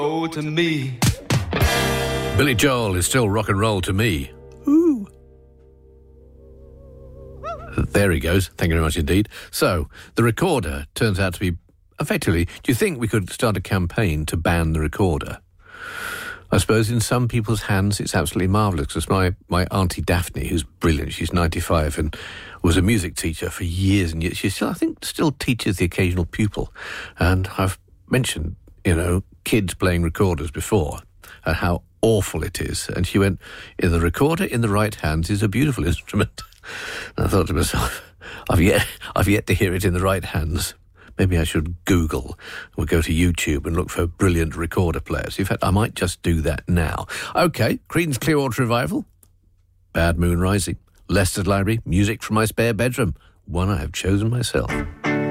Oh, to me. Billy Joel is still rock and roll to me. Ooh. There he goes. Thank you very much indeed. So, the recorder turns out to be, effectively, do you think we could start a campaign to ban the recorder? I suppose in some people's hands it's absolutely marvellous, because my auntie Daphne, who's brilliant, she's 95 and was a music teacher for years and years. She still, I think, still teaches the occasional pupil. And I've mentioned, kids playing recorders before and how awful it is. And she went, the recorder in the right hands is a beautiful instrument. And I thought to myself, I've yet to hear it in the right hands. Maybe I should Google or go to YouTube and look for brilliant recorder players. In fact, I might just do that now. OK, Creedence Clearwater Revival, Bad Moon Rising, Leicester's Library, music from my spare bedroom, one I have chosen myself.